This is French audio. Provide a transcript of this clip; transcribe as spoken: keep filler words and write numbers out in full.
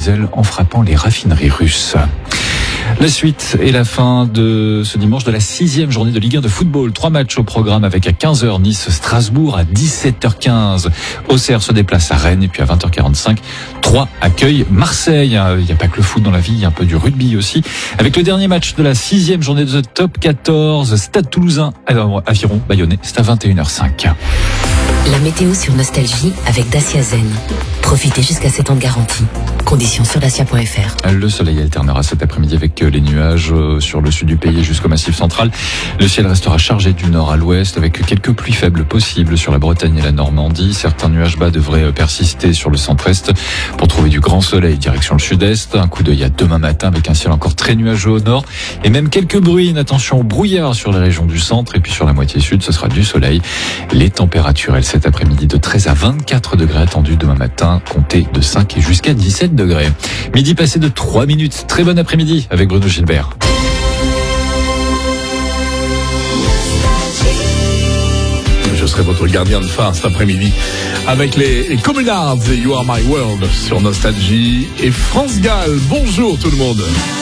diesel en frappant les raffineries russes. La suite et la fin de ce dimanche de la sixième journée de Ligue un de football. Trois matchs au programme avec à quinze heures Nice-Strasbourg, à dix-sept heures quinze Auxerre se déplace à Rennes et puis à vingt heures quarante-cinq Troyes accueille Marseille. Il n'y a pas que le foot dans la vie, il y a un peu du rugby aussi. Avec le dernier match de la sixième journée de Top quatorze, Stade Toulousain, alors Aviron, Bayonnais, c'est à vingt et une heures cinq. La météo sur Nostalgie avec Dacia Zen. Profitez jusqu'à sept ans de garantie. Conditions sur dacia point f r. Le soleil alternera cet après-midi avec les nuages sur le sud du pays jusqu'au Massif central. Le ciel restera chargé du nord à l'ouest avec quelques pluies faibles possibles sur la Bretagne et la Normandie. Certains nuages bas devraient persister sur le centre-est pour trouver du grand soleil direction le sud-est. Un coup d'œil à demain matin avec un ciel encore très nuageux au nord et même quelques bruines. Attention au brouillard sur les régions du centre et puis sur la moitié sud, ce sera du soleil. Les températures, elles, cet après-midi de treize à vingt-quatre degrés attendus demain matin, comptez de cinq et jusqu'à dix-sept degrés. Midi passé de trois minutes. Très bon après-midi avec Bruno Gilbert. Je serai votre gardien de phare cet après-midi avec les, les Communards et You Are My World sur Nostalgie et France Gall. Bonjour tout le monde.